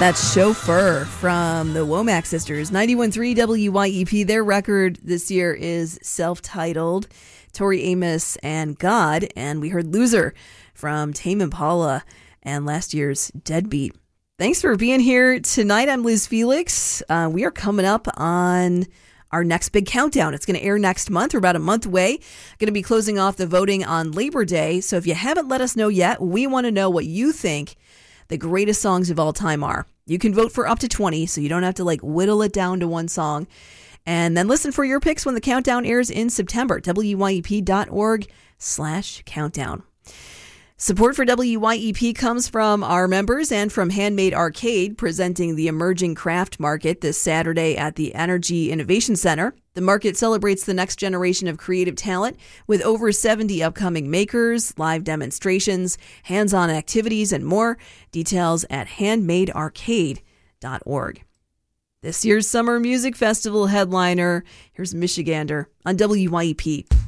That's Chauffeur from the Womack Sisters. 91.3 WYEP. Their record this year is self-titled, Tori Amos and God. And we heard Loser from Tame Impala and last year's Deadbeat. Thanks for being here tonight. I'm Liz Felix. We are coming up on our next big countdown. It's going to air next month. We're about a month away. Going to be closing off the voting on Labor Day. So if you haven't let us know yet, we want to know what you think the greatest songs of all time are. You can vote for up to 20, so you don't have to whittle it down to one song. And then listen for your picks when the countdown airs in September. WYEP.org/countdown. Support for WYEP comes from our members and from Handmade Arcade, presenting the emerging craft market this Saturday at the Energy Innovation Center. The market celebrates the next generation of creative talent with over 70 upcoming makers, live demonstrations, hands-on activities, and more. Details at handmadearcade.org. This year's Summer Music Festival headliner, here's Michigander on WYEP.